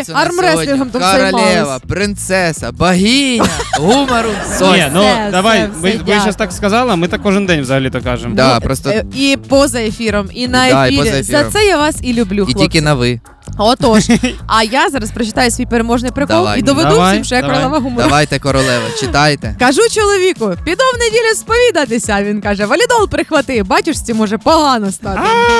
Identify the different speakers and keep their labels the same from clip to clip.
Speaker 1: у нас
Speaker 2: армреслінгом там
Speaker 1: королева,
Speaker 2: займалась.
Speaker 1: принцеса, богиня, гумору,
Speaker 3: Ні,
Speaker 1: Соня.
Speaker 3: ну
Speaker 2: Все,
Speaker 3: давай,
Speaker 2: все,
Speaker 3: ви
Speaker 2: дякую.
Speaker 3: зараз так сказали, а ми так кожен день взагалі-то кажемо.
Speaker 1: Да, просто
Speaker 2: І поза ефіром, і на
Speaker 1: Да, і поза
Speaker 2: ефірі. За
Speaker 1: ефіром.
Speaker 2: це я вас і люблю,
Speaker 1: і
Speaker 2: хлопці.
Speaker 1: тільки на ви.
Speaker 2: Отож, а я зараз прочитаю свій переможний прикол
Speaker 1: Давай.
Speaker 2: і доведу
Speaker 3: Давай,
Speaker 2: всім, що я
Speaker 3: давай.
Speaker 2: королева гумору.
Speaker 1: Давайте, королева, читайте.
Speaker 2: Кажу чоловіку, піду в неділю сповідатися. Він каже, валідол прихвати, батюшці може погано стати.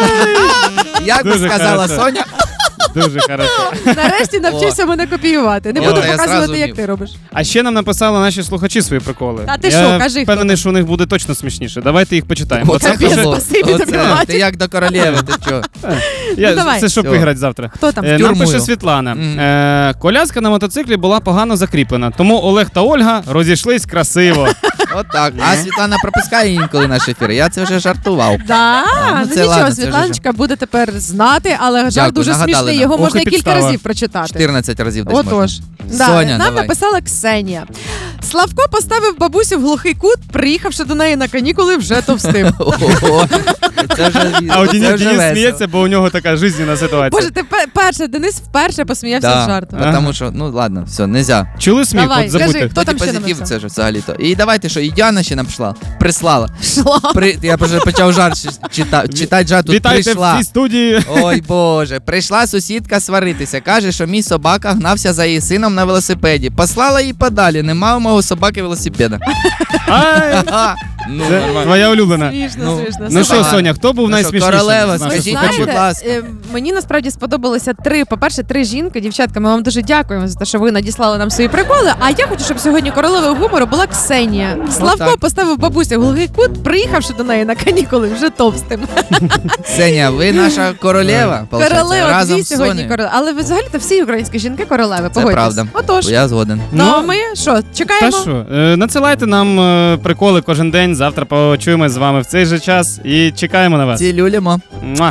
Speaker 1: Як би
Speaker 3: Дуже
Speaker 1: сказала
Speaker 3: хорошо.
Speaker 1: Соня,
Speaker 3: Дуже хорошо.
Speaker 2: Нарешті навчився мене копіювати. Не
Speaker 1: О,
Speaker 2: буду
Speaker 1: та я
Speaker 2: показувати,
Speaker 1: зразу
Speaker 2: як
Speaker 1: вмів.
Speaker 2: ти робиш.
Speaker 3: А ще нам написали наші слухачі свої приколи.
Speaker 2: А ти
Speaker 3: Я
Speaker 2: що, кажи, хто
Speaker 3: впевнений,
Speaker 2: там?
Speaker 3: що у них буде точно смішніше. Давайте їх почитаємо.
Speaker 1: оце
Speaker 3: Оце пише-
Speaker 1: було.
Speaker 2: Спасибі тобі,
Speaker 1: Оце,
Speaker 2: Вадик.
Speaker 1: ти як до королеви, ти чо?
Speaker 3: Я,
Speaker 2: давай.
Speaker 3: це щоб
Speaker 1: Всьо.
Speaker 3: виграти завтра.
Speaker 2: Хто там?
Speaker 3: Нам
Speaker 1: тюрму
Speaker 3: пише
Speaker 1: його.
Speaker 3: Світлана.
Speaker 1: Мгм.
Speaker 3: Коляска на мотоциклі була погано закріплена, тому Олег та Ольга розійшлись красиво.
Speaker 1: От так. А Світлана пропускає інколи наші ефіри. Я це вже жартував.
Speaker 2: Да,
Speaker 1: ну
Speaker 2: ну
Speaker 1: це
Speaker 2: нічого,
Speaker 1: ладно, це
Speaker 2: Світланочка буде тепер знати, але жарт
Speaker 1: Дякую,
Speaker 2: дуже
Speaker 1: нагадали
Speaker 2: смішний,
Speaker 1: нам.
Speaker 2: його
Speaker 3: Ох,
Speaker 2: можна
Speaker 3: і
Speaker 2: і кілька
Speaker 3: підстава.
Speaker 2: разів прочитати.
Speaker 1: 14 разів десь
Speaker 2: Отож.
Speaker 1: можна.
Speaker 2: Да,
Speaker 1: Соня,
Speaker 2: нам
Speaker 1: давай.
Speaker 2: написала Ксенія. Славко поставив бабусю в глухий кут, приїхавши до неї на канікули вже товстим.
Speaker 1: Ого, це вже
Speaker 3: А у
Speaker 1: це
Speaker 3: Денис
Speaker 1: вже весело.
Speaker 3: сміється, бо у нього така жизненна ситуація.
Speaker 2: Боже, ти перше, Денис вперше посміявся з
Speaker 1: Да,
Speaker 2: жарту.
Speaker 3: Ага.
Speaker 1: тому що, ну ладно, все, нельзя.
Speaker 3: Чули сміх?
Speaker 2: Давай,
Speaker 3: От забудьте.
Speaker 2: кажи, хто там ще
Speaker 1: Позитив
Speaker 2: написав?
Speaker 1: це ж взагалі-то. І давайте, що і Діана ще нам прислала.
Speaker 2: Шла.
Speaker 1: Я вже почав жарт читати жарт, тут
Speaker 3: Вітайте
Speaker 1: прийшла.
Speaker 3: в цій студії.
Speaker 1: Ой, Боже, прийшла сусідка сваритися. Каже, що мій собака гнався за її сином на велосипеді. Послала її подалі, нема у мого собаки велосипеда.
Speaker 3: Ай,
Speaker 1: Ха-ха. Ну,
Speaker 3: це
Speaker 1: нормально.
Speaker 3: твоя улюблена.
Speaker 2: Смішно,
Speaker 1: Ну,
Speaker 2: смішно.
Speaker 3: Ну
Speaker 2: Слухай,
Speaker 3: що, Соня, хто був
Speaker 1: Ну що,
Speaker 3: найсмішніший?
Speaker 1: королева,
Speaker 3: з наших
Speaker 1: скажіть,
Speaker 3: слухачів?
Speaker 1: будь ласка.
Speaker 2: Мені насправді сподобалося три жінки. Дівчатка, ми вам дуже дякуємо за те, що ви надіслали нам свої приколи. А я хочу, щоб сьогодні королевою гумору була Ксенія. Славко
Speaker 1: так.
Speaker 2: поставив бабусю в глухий кут, приїхавши до неї на канікули вже товстим.
Speaker 1: Ксенія, ви наша королева, получається,
Speaker 2: Королева,
Speaker 1: разом
Speaker 2: дві
Speaker 1: з
Speaker 2: сьогодні
Speaker 1: Сонею.
Speaker 2: королева. Але взагалі-то всі українські жінки королеви,
Speaker 1: Це
Speaker 2: погодьтесь.
Speaker 1: правда.
Speaker 2: Отож,
Speaker 1: Я згоден.
Speaker 2: ну а ми що,
Speaker 3: Та
Speaker 2: чекаємо?
Speaker 3: що, надсилайте нам приколи кожен день, завтра почуємось з вами в цей же час і чекаємо на вас.
Speaker 1: Цілюлімо.
Speaker 3: Муа.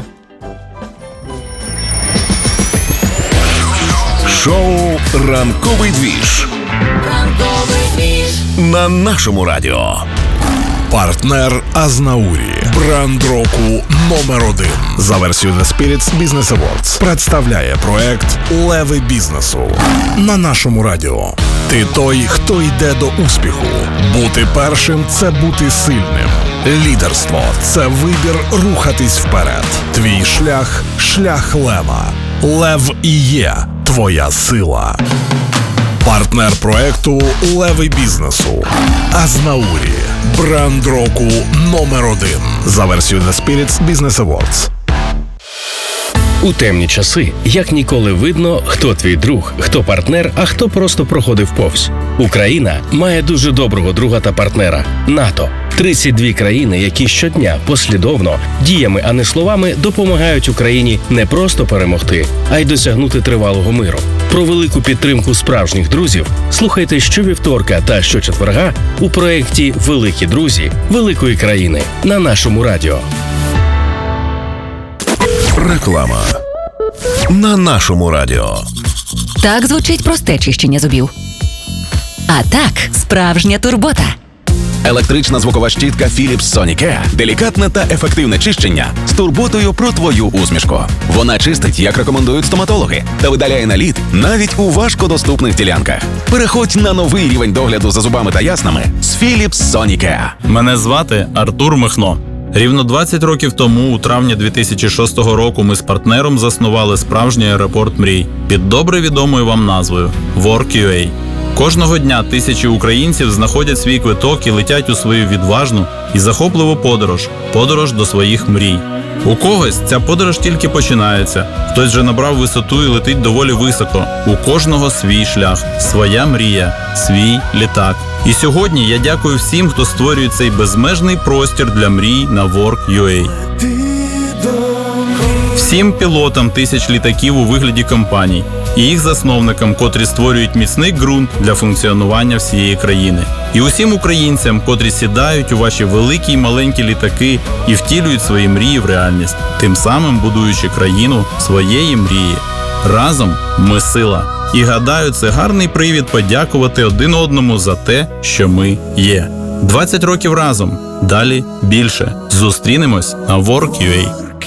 Speaker 4: Шоу «Ранковий двіж» на нашому радіо. Партнер Азнаурі. Бренд року номер 1. За версією The Spirits Business Awards представляє проект «Леви бізнесу» на нашому радіо. Ти той, хто йде до успіху. Бути першим – це бути сильним. Лідерство – це вибір рухатись вперед. Твій шлях – шлях лева. Лев і є твоя сила. Партнер проекту «Леви бізнесу» Азнаурі. Бренд року номер 1. За версією The Spirits Business Awards.
Speaker 5: У темні часи як ніколи видно, хто твій друг, хто партнер, а хто просто проходив повз. Україна має дуже доброго друга та партнера – НАТО. 32 країни, які щодня послідовно, діями, а не словами, допомагають Україні не просто перемогти, а й досягнути тривалого миру. Про велику підтримку справжніх друзів слухайте щовівторка та щочетверга у проєкті «Великі друзі великої країни» на нашому радіо.
Speaker 4: Реклама на нашому радіо.
Speaker 6: Так звучить просте чищення зубів. А так, справжня турбота.
Speaker 7: Електрична звукова щітка Philips Sonicare – делікатне та ефективне чищення з турботою про твою усмішку. Вона чистить, як рекомендують стоматологи, та видаляє наліт навіть у важкодоступних ділянках. Переходь на новий рівень догляду за зубами та яснами з Philips Sonicare.
Speaker 8: Мене звати Артур Михно. Рівно 20 років тому, у травні 2006 року, ми з партнером заснували справжній аеропорт мрій під добре відомою вам назвою Work.ua. Кожного дня тисячі українців знаходять свій квиток і летять у свою відважну і захопливу подорож до своїх мрій. У когось ця подорож тільки починається, хтось вже набрав висоту і летить доволі високо. У кожного свій шлях, своя мрія, свій літак. І сьогодні я дякую всім, хто створює цей безмежний простір для мрій на Work.ua. Всім пілотам тисяч літаків у вигляді компаній і їх засновникам, котрі створюють міцний ґрунт для функціонування всієї країни. І усім українцям, котрі сідають у ваші великі й маленькі літаки і втілюють свої мрії в реальність, тим самим будуючи країну своєї мрії. Разом ми сила. І гадаю, це гарний привід подякувати один одному за те, що ми є. 20 років разом. Далі більше. Зустрінемось на Work.ua.